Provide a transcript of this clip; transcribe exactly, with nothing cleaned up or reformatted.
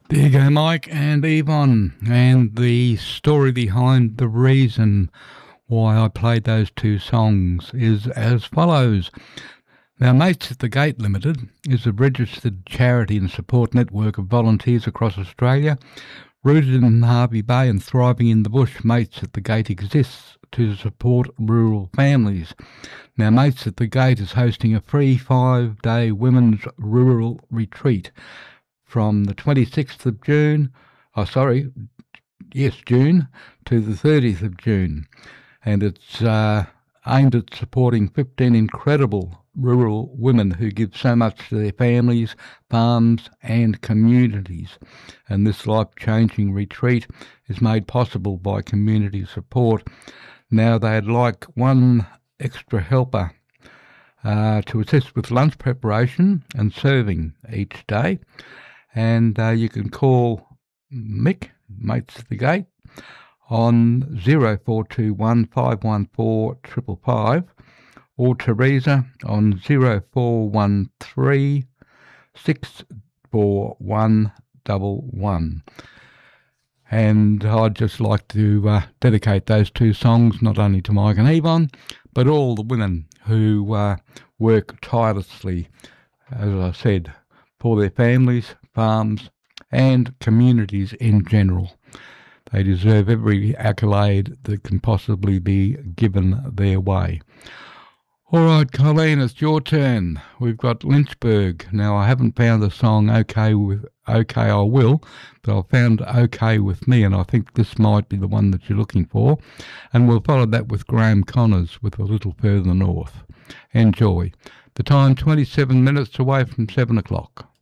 There you go, Mike and Yvonne, and the story behind the reason why I played those two songs is as follows. Now, Mates at the Gate Limited is a registered charity and support network of volunteers across Australia. Rooted in Harvey Bay and thriving in the bush, Mates at the Gate exists to support rural families. Now, Mates at the Gate is hosting a free five-day women's rural retreat from the twenty-sixth of June, oh sorry, yes, June, to the thirtieth of June. And it's uh, aimed at supporting fifteen incredible rural women who give so much to their families, farms and communities. And this life-changing retreat is made possible by community support. Now, they'd like one extra helper uh, to assist with lunch preparation and serving each day. And uh, you can call Mick, Mates at the Gate, on zero four two one, five one four, five five five, or Teresa on zero four one three, six four one one one. And I'd just like to uh, dedicate those two songs not only to Mike and Yvonne, but all the women who uh, work tirelessly, as I said, for their families, farms and communities in general. They deserve every accolade that can possibly be given their way. All right, Colleen, it's your turn. We've got Lynchburg. Now, I haven't found the song OK with OK I Will, but I've found OK with Me, and I think this might be the one that you're looking for. And we'll follow that with Graham Connors with A Little Further North. Enjoy. The time, twenty-seven minutes away from seven o'clock.